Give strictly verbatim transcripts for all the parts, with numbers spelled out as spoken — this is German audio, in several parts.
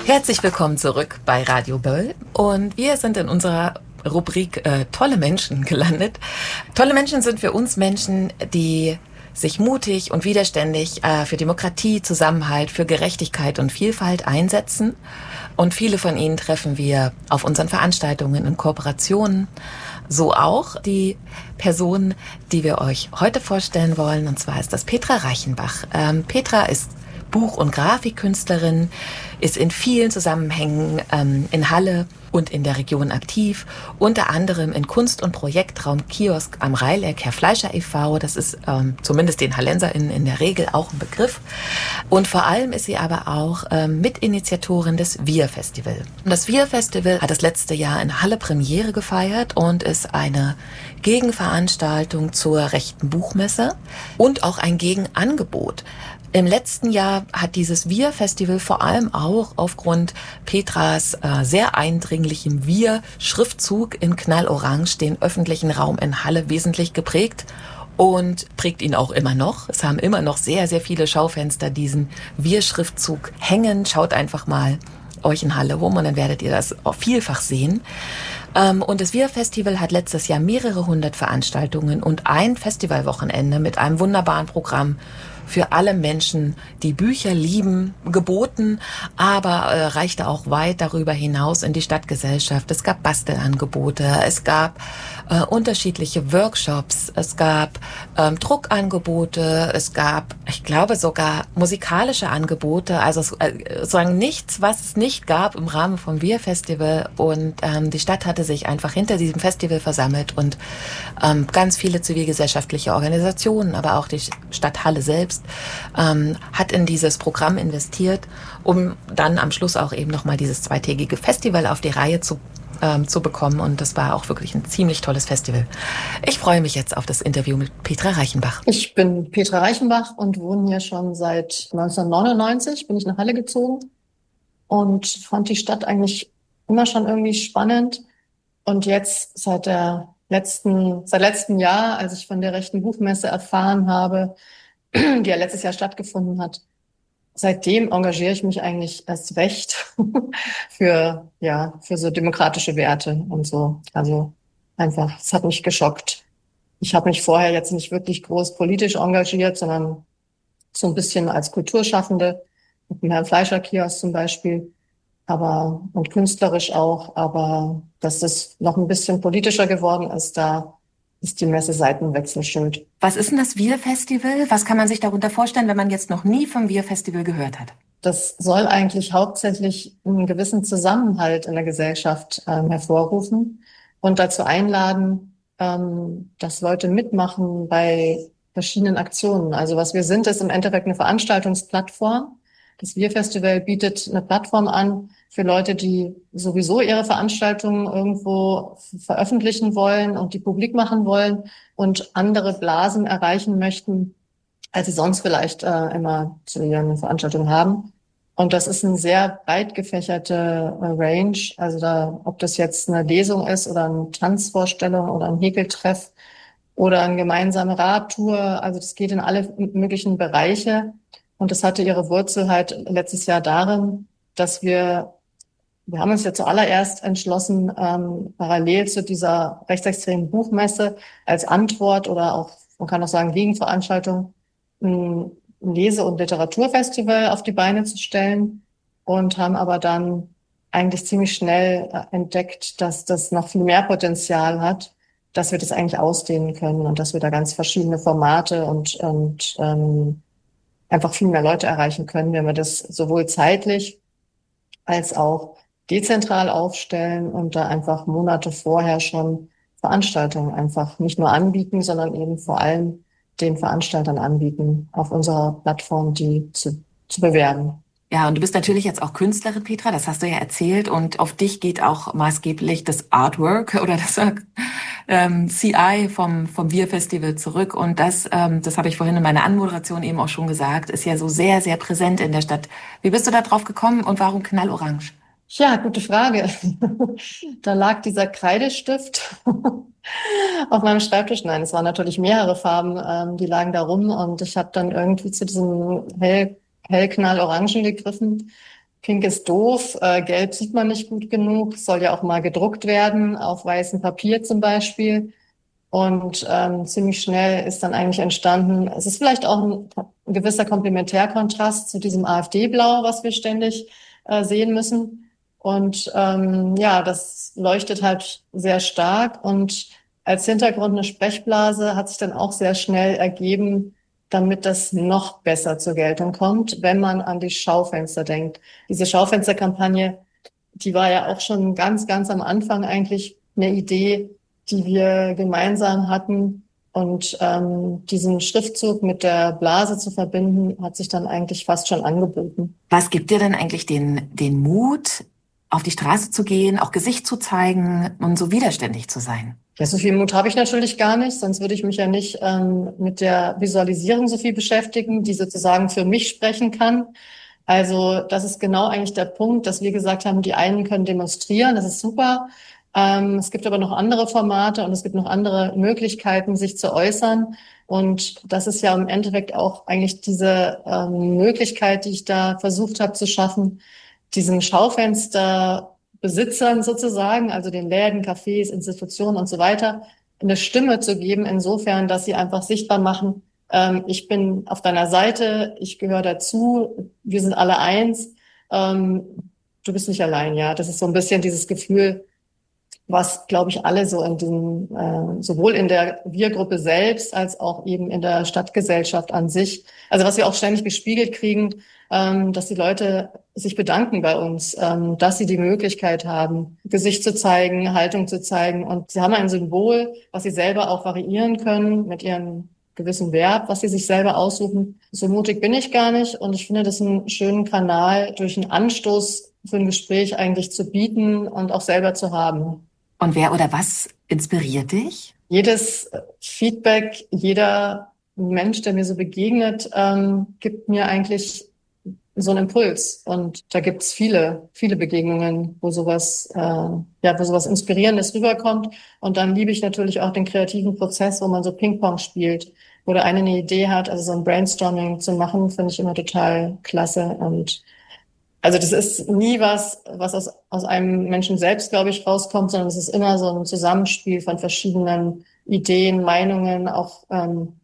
Herzlich willkommen zurück bei Radio Böll und wir sind in unserer Rubrik äh, Tolle Menschen gelandet. Tolle Menschen sind für uns Menschen, die sich mutig und widerständig äh, für Demokratie, Zusammenhalt, für Gerechtigkeit und Vielfalt einsetzen. Und viele von ihnen treffen wir auf unseren Veranstaltungen in Kooperationen. So auch die Person, die wir euch heute vorstellen wollen, und zwar ist das Petra Reichenbach. Ähm, Petra ist Buch- und Grafikkünstlerin, ist in vielen Zusammenhängen ähm, in Halle und in der Region aktiv, unter anderem in Kunst- und Projektraum Kiosk am Reileck, Herr Fleischer e V, das ist ähm, zumindest den HallänserInnen in der Regel auch ein Begriff. Und vor allem ist sie aber auch ähm, Mitinitiatorin des Wir-Festival. Das Wir-Festival hat das letzte Jahr in Halle Premiere gefeiert und ist eine Gegenveranstaltung zur rechten Buchmesse und auch ein Gegenangebot. Im letzten Jahr hat dieses Wir-Festival vor allem auch aufgrund Petras äh, sehr eindringlichem Wir-Schriftzug in Knallorange den öffentlichen Raum in Halle wesentlich geprägt und prägt ihn auch immer noch. Es haben immer noch sehr, sehr viele Schaufenster diesen Wir-Schriftzug hängen. Schaut einfach mal euch in Halle rum und dann werdet ihr das auch vielfach sehen. Ähm, und das Wir-Festival hat letztes Jahr mehrere hundert Veranstaltungen und ein Festivalwochenende mit einem wunderbaren Programm für alle Menschen, die Bücher lieben, geboten, aber äh, reichte auch weit darüber hinaus in die Stadtgesellschaft. Es gab Bastelangebote, es gab äh, unterschiedliche Workshops, es gab ähm, Druckangebote, es gab, ich glaube, sogar musikalische Angebote, also äh, sozusagen nichts, was es nicht gab im Rahmen vom Wir-Festival. Und ähm, die Stadt hatte sich einfach hinter diesem Festival versammelt und ähm, ganz viele zivilgesellschaftliche Organisationen, aber auch die Stadt Halle selbst Ähm, hat in dieses Programm investiert, um dann am Schluss auch eben nochmal dieses zweitägige Festival auf die Reihe zu, ähm, zu bekommen. Und das war auch wirklich ein ziemlich tolles Festival. Ich freue mich jetzt auf das Interview mit Petra Reichenbach. Ich bin Petra Reichenbach und wohne hier schon seit neunzehnhundertneunundneunzig, bin ich nach Halle gezogen und fand die Stadt eigentlich immer schon irgendwie spannend. Und jetzt seit der letzten, seit letztem Jahr, als ich von der rechten Buchmesse erfahren habe, die ja letztes Jahr stattgefunden hat. Seitdem engagiere ich mich eigentlich erst recht für, ja, für so demokratische Werte und so. Also einfach, es hat mich geschockt. Ich habe mich vorher jetzt nicht wirklich groß politisch engagiert, sondern so ein bisschen als Kulturschaffende, mit dem Herrn Fleischer Kiosk zum Beispiel, aber, und künstlerisch auch. Aber dass das noch ein bisschen politischer geworden ist, da ist die Messe Seitenwechsel schuld. Was ist denn das Wir-Festival? Was kann man sich darunter vorstellen, wenn man jetzt noch nie vom Wir-Festival gehört hat? Das soll eigentlich hauptsächlich einen gewissen Zusammenhalt in der Gesellschaft ähm, hervorrufen und dazu einladen, ähm, dass Leute mitmachen bei verschiedenen Aktionen. Also was wir sind, ist im Endeffekt eine Veranstaltungsplattform. Das Wir-Festival bietet eine Plattform an für Leute, die sowieso ihre Veranstaltungen irgendwo veröffentlichen wollen und die publik machen wollen und andere Blasen erreichen möchten, als sie sonst vielleicht äh, immer zu ihren Veranstaltungen haben. Und das ist eine sehr breit gefächerte äh, Range. Also da, ob das jetzt eine Lesung ist oder eine Tanzvorstellung oder ein Häkeltreff oder eine gemeinsame Radtour. Also das geht in alle möglichen Bereiche. Und das hatte ihre Wurzel halt letztes Jahr darin, dass wir, wir haben uns ja zuallererst entschlossen, ähm, parallel zu dieser rechtsextremen Buchmesse als Antwort oder auch, man kann auch sagen, Gegenveranstaltung, ein Lese- und Literaturfestival auf die Beine zu stellen und haben aber dann eigentlich ziemlich schnell entdeckt, dass das noch viel mehr Potenzial hat, dass wir das eigentlich ausdehnen können und dass wir da ganz verschiedene Formate und, und ähm, einfach viel mehr Leute erreichen können, wenn wir das sowohl zeitlich als auch dezentral aufstellen und da einfach Monate vorher schon Veranstaltungen einfach nicht nur anbieten, sondern eben vor allem den Veranstaltern anbieten, auf unserer Plattform die zu, zu bewerben. Ja, und du bist natürlich jetzt auch Künstlerin, Petra, das hast du ja erzählt. Und auf dich geht auch maßgeblich das Artwork oder das ähm, C I vom, vom Wir-Festival zurück. Und das, ähm, das habe ich vorhin in meiner Anmoderation eben auch schon gesagt, ist ja so sehr, sehr präsent in der Stadt. Wie bist du da drauf gekommen und warum Knallorange? Ja, gute Frage. Da lag dieser Kreidestift auf meinem Schreibtisch. Nein, es waren natürlich mehrere Farben, ähm, die lagen da rum. Und ich habe dann irgendwie zu diesem hell, hellknallorangen gegriffen, Pink ist doof, äh, Gelb sieht man nicht gut genug, soll ja auch mal gedruckt werden, auf weißem Papier zum Beispiel. Und ähm, ziemlich schnell ist dann eigentlich entstanden, es ist vielleicht auch ein, ein gewisser Komplementärkontrast zu diesem AfD-Blau, was wir ständig äh, sehen müssen. Und ähm, ja, das leuchtet halt sehr stark. Und als Hintergrund eine Sprechblase hat sich dann auch sehr schnell ergeben, damit das noch besser zur Geltung kommt, wenn man an die Schaufenster denkt. Diese Schaufensterkampagne, die war ja auch schon ganz, ganz am Anfang eigentlich eine Idee, die wir gemeinsam hatten. Und ähm, diesen Schriftzug mit der Blase zu verbinden, hat sich dann eigentlich fast schon angeboten. Was gibt dir denn eigentlich den, den Mut, auf die Straße zu gehen, auch Gesicht zu zeigen und so widerständig zu sein? Ja, so viel Mut habe ich natürlich gar nicht, sonst würde ich mich ja nicht ähm, mit der Visualisierung so viel beschäftigen, die sozusagen für mich sprechen kann. Also das ist genau eigentlich der Punkt, dass wir gesagt haben, die einen können demonstrieren, das ist super. Ähm, es gibt aber noch andere Formate und es gibt noch andere Möglichkeiten, sich zu äußern. Und das ist ja im Endeffekt auch eigentlich diese ähm, Möglichkeit, die ich da versucht habe zu schaffen, diesen Schaufensterbesitzern sozusagen, also den Läden, Cafés, Institutionen und so weiter, eine Stimme zu geben, insofern, dass sie einfach sichtbar machen, ähm, ich bin auf deiner Seite, ich gehöre dazu, wir sind alle eins, ähm, du bist nicht allein, ja. Das ist so ein bisschen dieses Gefühl, was, glaube ich, alle so in diesem, äh, sowohl in der Wir-Gruppe selbst als auch eben in der Stadtgesellschaft an sich, also was wir auch ständig gespiegelt kriegen, ähm, dass die Leute sich bedanken bei uns, ähm, dass sie die Möglichkeit haben, Gesicht zu zeigen, Haltung zu zeigen. Und sie haben ein Symbol, was sie selber auch variieren können mit ihrem gewissen Verb, was sie sich selber aussuchen. So mutig bin ich gar nicht. Und ich finde das einen schönen Kanal, durch einen Anstoß für ein Gespräch eigentlich zu bieten und auch selber zu haben. Und wer oder was inspiriert dich? Jedes Feedback, jeder Mensch, der mir so begegnet, ähm, gibt mir eigentlich so einen Impuls. Und da gibt's viele, viele Begegnungen, wo sowas, äh, ja, wo sowas Inspirierendes rüberkommt. Und dann liebe ich natürlich auch den kreativen Prozess, wo man so Ping-Pong spielt, wo der eine eine Idee hat, also so ein Brainstorming zu machen, finde ich immer total klasse. Und also das ist nie was, was aus, aus einem Menschen selbst, glaube ich, rauskommt, sondern es ist immer so ein Zusammenspiel von verschiedenen Ideen, Meinungen, auch ähm,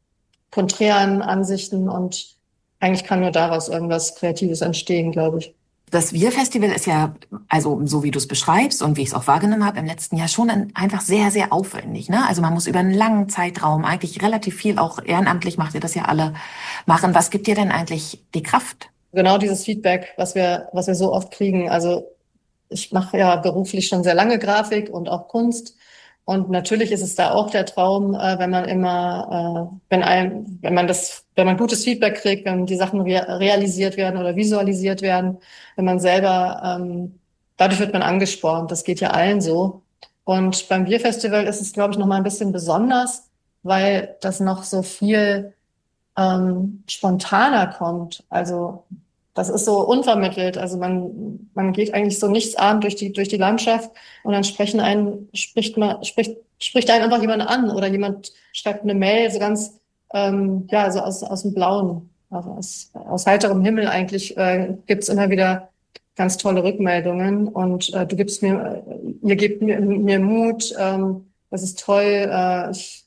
konträren Ansichten, und eigentlich kann nur daraus irgendwas Kreatives entstehen, glaube ich. Das Wir-Festival ist ja, also so wie du es beschreibst und wie ich es auch wahrgenommen habe im letzten Jahr, schon ein, einfach sehr, sehr aufwendig. Ne? Also man muss über einen langen Zeitraum eigentlich relativ viel, auch ehrenamtlich macht ihr das ja alle, machen. Was gibt dir denn eigentlich die Kraft? Genau dieses Feedback, was wir, was wir so oft kriegen. Also ich mache ja beruflich schon sehr lange Grafik und auch Kunst. Und natürlich ist es da auch der Traum, äh, wenn man immer, äh, wenn einem, wenn man das, wenn man gutes Feedback kriegt, wenn die Sachen rea- realisiert werden oder visualisiert werden, wenn man selber, ähm, dadurch wird man angespornt. Das geht ja allen so. Und beim Bierfestival ist es, glaube ich, noch mal ein bisschen besonders, weil das noch so viel ähm, spontaner kommt. Also das ist so unvermittelt. Also man man geht eigentlich so nichtsahnd durch die durch die Landschaft, und dann sprechen einen spricht man spricht spricht einen einfach jemand an, oder jemand schreibt eine Mail, so ganz ähm, ja so aus aus dem Blauen, also aus aus heiterem Himmel eigentlich, äh, gibt's immer wieder ganz tolle Rückmeldungen, und äh, du gibst mir ihr gebt mir, mir Mut. Ähm, das ist toll. Äh, ich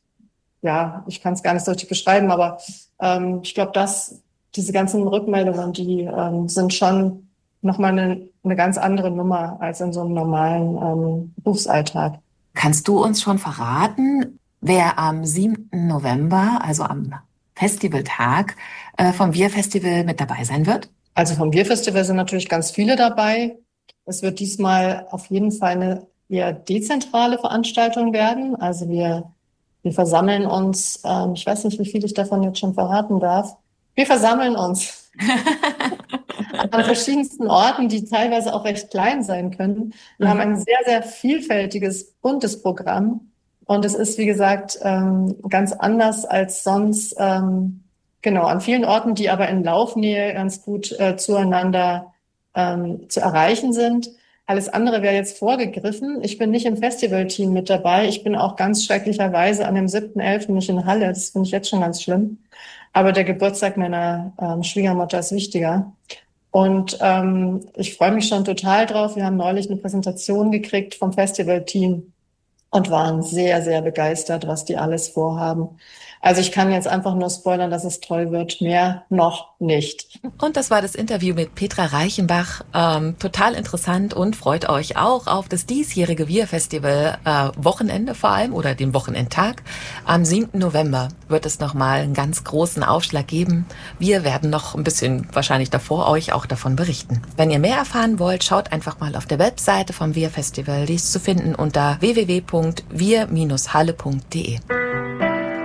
ja, ich kann es gar nicht so richtig beschreiben, aber ähm, ich glaube, dass diese ganzen Rückmeldungen, die ähm, sind schon nochmal eine, eine ganz andere Nummer als in so einem normalen ähm, Berufsalltag. Kannst du uns schon verraten, wer am siebten November, also am Festivaltag, äh, vom Wir-Festival mit dabei sein wird? Also vom Wir-Festival sind natürlich ganz viele dabei. Es wird diesmal auf jeden Fall eine eher dezentrale Veranstaltung werden. Also wir Wir versammeln uns, ähm, ich weiß nicht, wie viel ich davon jetzt schon verraten darf. Wir versammeln uns an verschiedensten Orten, die teilweise auch recht klein sein können. Wir mhm. haben ein sehr, sehr vielfältiges, buntes Programm. Und es ist, wie gesagt, ähm, ganz anders als sonst. Ähm, genau, an vielen Orten, die aber in Laufnähe ganz gut äh, zueinander ähm, zu erreichen sind. Alles andere wäre jetzt vorgegriffen. Ich bin nicht im Festivalteam mit dabei. Ich bin auch ganz schrecklicherweise an dem siebten elften nicht in Halle. Das finde ich jetzt schon ganz schlimm. Aber der Geburtstag meiner ähm, Schwiegermutter ist wichtiger. Und ähm, ich freue mich schon total drauf. Wir haben neulich eine Präsentation gekriegt vom Festivalteam und waren sehr, sehr begeistert, was die alles vorhaben. Also ich kann jetzt einfach nur spoilern, dass es toll wird. Mehr noch nicht. Und das war das Interview mit Petra Reichenbach. Ähm, total interessant und freut euch auch auf das diesjährige Wir-Festival äh, Wochenende vor allem oder den Wochenendtag. Am siebten November wird es nochmal einen ganz großen Aufschlag geben. Wir werden noch ein bisschen wahrscheinlich davor euch auch davon berichten. Wenn ihr mehr erfahren wollt, schaut einfach mal auf der Webseite vom Wir-Festival. Die ist zu finden unter w w w punkt wir Bindestrich halle punkt de.